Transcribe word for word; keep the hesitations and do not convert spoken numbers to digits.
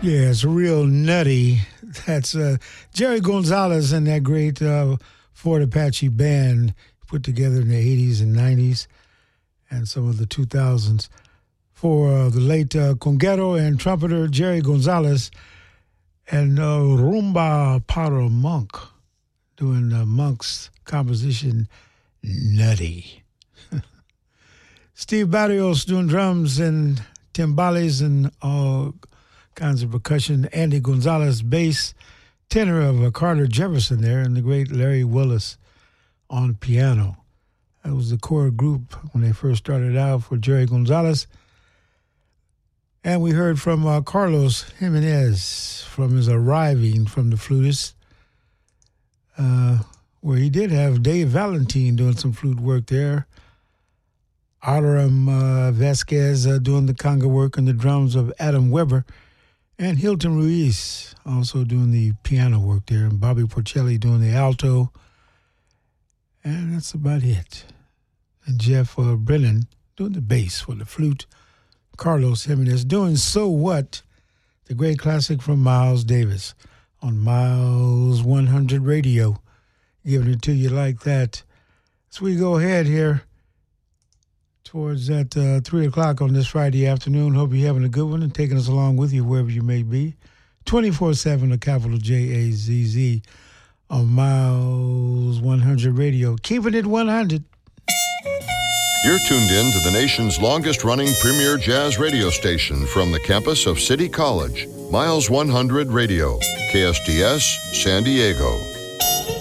Yeah, it's real nutty. That's uh, Jerry Gonzalez and that great uh, Fort Apache band put together in the eighties and nineties and some of the two thousands. For uh, the late uh, conguero and trumpeter Jerry Gonzalez and uh, Rumba para Monk doing uh, Monk's composition, Nutty. Steve Barrios doing drums and timbales and all kinds of percussion. Andy Gonzalez, bass, tenor of uh, Carter Jefferson there, and the great Larry Willis on piano. That was the core group when they first started out for Jerry Gonzalez. And we heard from uh, Carlos Jimenez from his Arriving from the flutist, uh, where he did have Dave Valentine doing some flute work there. Aram uh, Vasquez uh, doing the conga work and the drums of Adam Weber. And Hilton Ruiz also doing the piano work there. And Bobby Porcelli doing the alto. And that's about it. And Jeff uh, Brennan doing the bass for the flute. Carlos Jimenez doing So What, the great classic from Miles Davis on Miles one hundred Radio. Giving it to you like that. So we go ahead here towards that uh, three o'clock on this Friday afternoon. Hope you're having a good one and taking us along with you wherever you may be. twenty-four seven, a capital J A Z Z on Miles one hundred Radio. Keeping it one hundred. You're tuned in to the nation's longest-running premier jazz radio station from the campus of City College, Miles one hundred Radio, K S D S, San Diego.